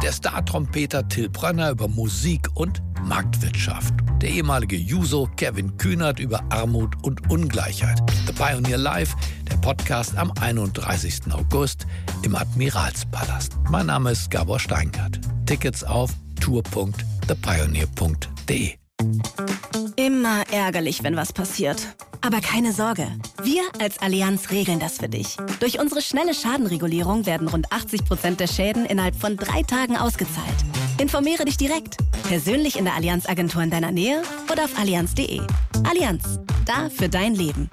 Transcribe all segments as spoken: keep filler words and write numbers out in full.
Der Star-Trompeter Till Brönner über Musik und Marktwirtschaft. Der ehemalige Juso Kevin Kühnert über Armut und Ungleichheit. The Pioneer Live, der Podcast am einunddreißigsten August im Admiralspalast. Mein Name ist Gabor Steingart. Tickets auf tour punkt the pioneer punkt de. Immer ärgerlich, wenn was passiert. Aber keine Sorge, wir als Allianz regeln das für dich. Durch unsere schnelle Schadenregulierung werden rund achtzig Prozent der Schäden innerhalb von drei Tagen ausgezahlt. Informiere dich direkt, persönlich in der Allianz-Agentur in deiner Nähe oder auf allianz punkt de. Allianz, da für dein Leben.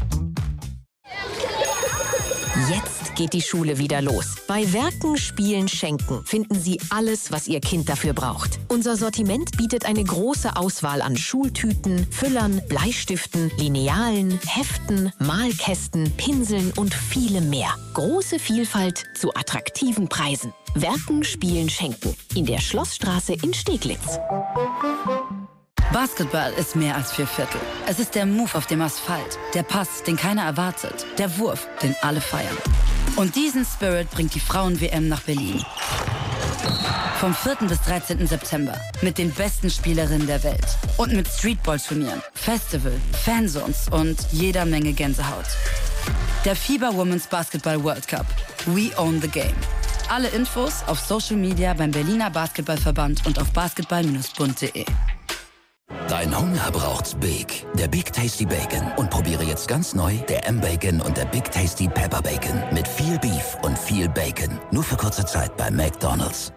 Jetzt geht die Schule wieder los. Bei Werken, Spielen, Schenken finden Sie alles, was Ihr Kind dafür braucht. Unser Sortiment bietet eine große Auswahl an Schultüten, Füllern, Bleistiften, Linealen, Heften, Malkästen, Pinseln und vielem mehr. Große Vielfalt zu attraktiven Preisen. Werken, Spielen, Schenken. In der Schlossstraße in Steglitz. Basketball ist mehr als vier Viertel. Es ist der Move auf dem Asphalt, der Pass, den keiner erwartet, der Wurf, den alle feiern. Und diesen Spirit bringt die Frauen-W M nach Berlin. Vom vierten bis dreizehnten September mit den besten Spielerinnen der Welt. Und mit Streetball-Turnieren, Festival, Fanzones und jeder Menge Gänsehaut. Der FIBA Women's Basketball World Cup. We own the game. Alle Infos auf Social Media beim Berliner Basketballverband und auf basketball Bindestrich bund punkt de. Dein Hunger braucht's Big. Der Big Tasty Bacon. Und probiere jetzt ganz neu der M-Bacon und der Big Tasty Pepper Bacon. Mit viel Beef und viel Bacon. Nur für kurze Zeit bei McDonald's.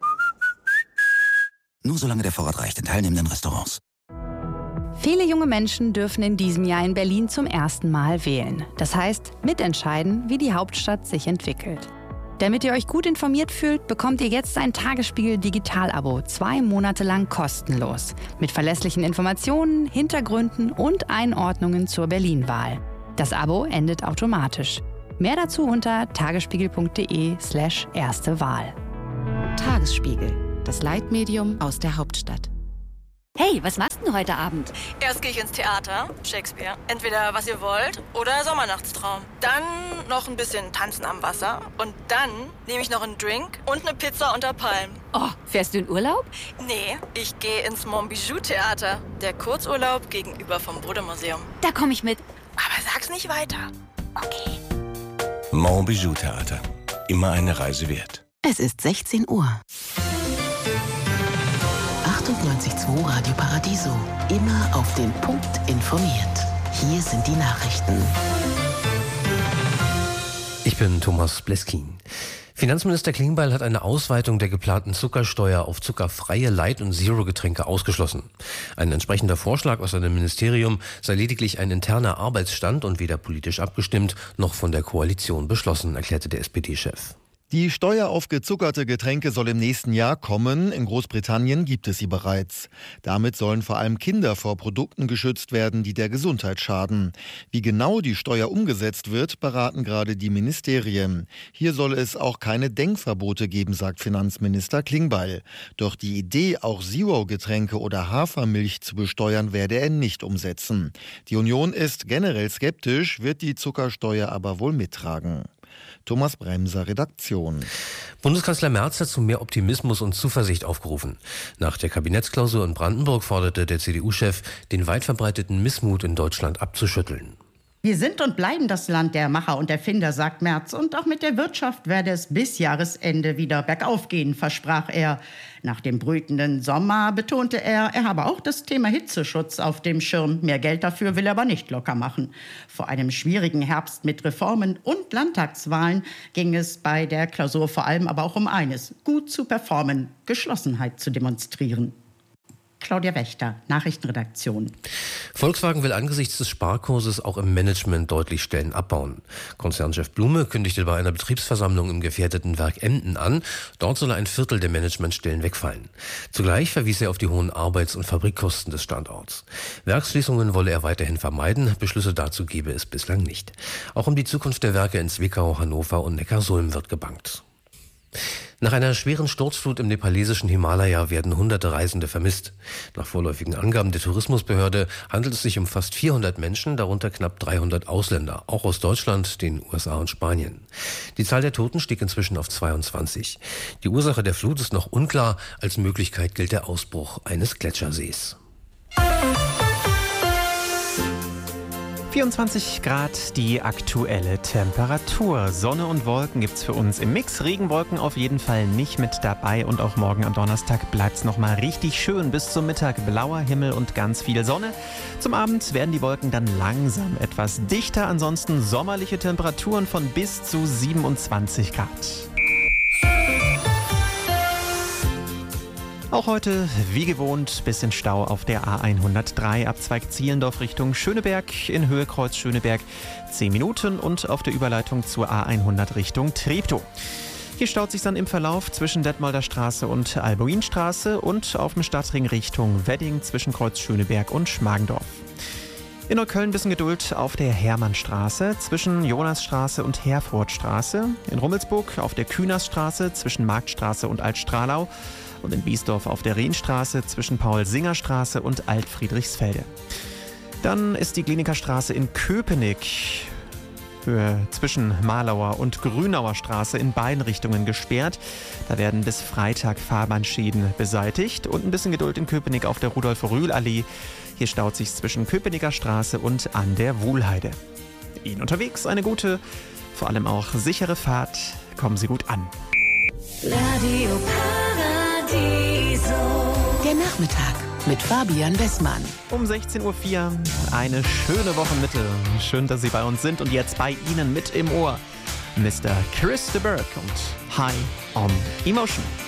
Nur solange der Vorrat reicht in teilnehmenden Restaurants. Viele junge Menschen dürfen in diesem Jahr in Berlin zum ersten Mal wählen. Das heißt, mitentscheiden, wie die Hauptstadt sich entwickelt. Damit ihr euch gut informiert fühlt, bekommt ihr jetzt ein Tagesspiegel Digital-Abo, zwei Monate lang kostenlos. Mit verlässlichen Informationen, Hintergründen und Einordnungen zur Berlin-Wahl. Das Abo endet automatisch. Mehr dazu unter tagesspiegel punkt de slash erste Wahl. Tagesspiegel, das Leitmedium aus der Hauptstadt. Hey, was machst du heute Abend? Erst gehe ich ins Theater, Shakespeare. Entweder Was ihr wollt oder Sommernachtstraum. Dann noch ein bisschen Tanzen am Wasser. Und dann nehme ich noch einen Drink und eine Pizza unter Palmen. Oh, fährst du in Urlaub? Nee, ich gehe ins Montbijou-Theater. Der Kurzurlaub gegenüber vom Bode-Museum. Da komme ich mit. Aber sag's nicht weiter. Okay. Montbijou-Theater. Immer eine Reise wert. Es ist sechzehn Uhr. achtundneunzig Komma zwei Radio Paradiso. Immer auf den Punkt informiert. Hier sind die Nachrichten. Ich bin Thomas Bleskin. Finanzminister Klingbeil hat eine Ausweitung der geplanten Zuckersteuer auf zuckerfreie Light- und Zero-Getränke ausgeschlossen. Ein entsprechender Vorschlag aus seinem Ministerium sei lediglich ein interner Arbeitsstand und weder politisch abgestimmt noch von der Koalition beschlossen, erklärte der S P D-Chef. Die Steuer auf gezuckerte Getränke soll im nächsten Jahr kommen. In Großbritannien gibt es sie bereits. Damit sollen vor allem Kinder vor Produkten geschützt werden, die der Gesundheit schaden. Wie genau die Steuer umgesetzt wird, beraten gerade die Ministerien. Hier soll es auch keine Denkverbote geben, sagt Finanzminister Klingbeil. Doch die Idee, auch Zero-Getränke oder Hafermilch zu besteuern, werde er nicht umsetzen. Die Union ist generell skeptisch, wird die Zuckersteuer aber wohl mittragen. Thomas Bremser, Redaktion. Bundeskanzler Merz hat zu mehr Optimismus und Zuversicht aufgerufen. Nach der Kabinettsklausur in Brandenburg forderte der C D U-Chef, den weit verbreiteten Missmut in Deutschland abzuschütteln. Wir sind und bleiben das Land der Macher und Erfinder, sagt Merz. Und auch mit der Wirtschaft werde es bis Jahresende wieder bergauf gehen, versprach er. Nach dem brütenden Sommer betonte er, er habe auch das Thema Hitzeschutz auf dem Schirm. Mehr Geld dafür will er aber nicht locker machen. Vor einem schwierigen Herbst mit Reformen und Landtagswahlen ging es bei der Klausur vor allem aber auch um eines: gut zu performen, Geschlossenheit zu demonstrieren. Claudia Wächter, Nachrichtenredaktion. Volkswagen will angesichts des Sparkurses auch im Management deutlich Stellen abbauen. Konzernchef Blume kündigte bei einer Betriebsversammlung im gefährdeten Werk Emden an, dort solle ein Viertel der Managementstellen wegfallen. Zugleich verwies er auf die hohen Arbeits- und Fabrikkosten des Standorts. Werksschließungen wolle er weiterhin vermeiden, Beschlüsse dazu gebe es bislang nicht. Auch um die Zukunft der Werke in Zwickau, Hannover und Neckarsulm wird gebangt. Nach einer schweren Sturzflut im nepalesischen Himalaya werden hunderte Reisende vermisst. Nach vorläufigen Angaben der Tourismusbehörde handelt es sich um fast vierhundert Menschen, darunter knapp dreihundert Ausländer, auch aus Deutschland, den U S A und Spanien. Die Zahl der Toten stieg inzwischen auf zweiundzwanzig. Die Ursache der Flut ist noch unklar. Als Möglichkeit gilt der Ausbruch eines Gletschersees. vierundzwanzig Grad die aktuelle Temperatur. Sonne und Wolken gibt's für uns im Mix. Regenwolken auf jeden Fall nicht mit dabei. Und auch morgen am Donnerstag bleibt's noch mal richtig schön. Bis zum Mittag blauer Himmel und ganz viel Sonne. Zum Abend werden die Wolken dann langsam etwas dichter. Ansonsten sommerliche Temperaturen von bis zu siebenundzwanzig Grad. Auch heute, wie gewohnt, bisschen Stau auf der A hundertdrei, Abzweig Zielendorf Richtung Schöneberg, in Höhe Kreuz Schöneberg zehn Minuten und auf der Überleitung zur A hundert Richtung Treptow. Hier staut sich dann im Verlauf zwischen Detmolder Straße und Albuinstraße und auf dem Stadtring Richtung Wedding zwischen Kreuz Schöneberg und Schmargendorf. In Neukölln ein bisschen Geduld auf der Hermannstraße zwischen Jonasstraße und Herfordstraße. In Rummelsburg auf der Kühnersstraße zwischen Marktstraße und Altstrahlau. Und in Biesdorf auf der Rhenstraße zwischen Paul-Singer-Straße und Alt-Friedrichsfelde. Dann ist die Klinikerstraße in Köpenick für zwischen Marlauer und Grünauer Straße in beiden Richtungen gesperrt. Da werden bis Freitag Fahrbahnschäden beseitigt. Und ein bisschen Geduld in Köpenick auf der Rudolf-Rühl-Allee. Hier staut sich zwischen Köpenicker Straße und an der Wuhlheide. Ihnen unterwegs eine gute, vor allem auch sichere Fahrt. Kommen Sie gut an. Radio Paradiso. Der Nachmittag mit Fabian Wessmann. Um sechzehn Uhr vier, eine schöne Wochenmitte. Schön, dass Sie bei uns sind und jetzt bei Ihnen mit im Ohr Mister Chris de Burgh und High on Emotion.